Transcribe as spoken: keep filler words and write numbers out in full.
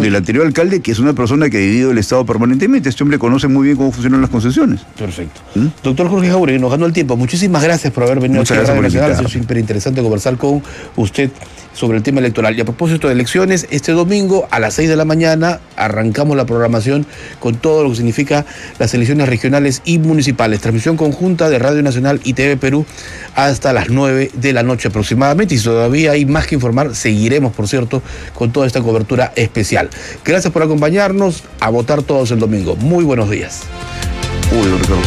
del anterior alcalde, que es una persona que ha vivido el Estado permanentemente. Este hombre conoce muy bien cómo funcionan las concesiones. Perfecto. ¿Mm? Doctor Jorge Jauregui, nos ganó el tiempo. Muchísimas gracias por haber venido Muchas aquí a Radio gracias Nacional. Ha sido súper interesante conversar con usted sobre el tema electoral. Y a propósito de elecciones, este domingo a las seis de la mañana arrancamos la programación con todo lo que significa las elecciones regionales y municipales. Transmisión conjunta de Radio Nacional y T V Perú hasta las nueve de la noche aproximadamente. Y si todavía hay más que informar, seguiremos, por cierto, con toda esta cobertura especial. Gracias por acompañarnos. A votar todos el domingo. Muy buenos días. Uy, Ricardo.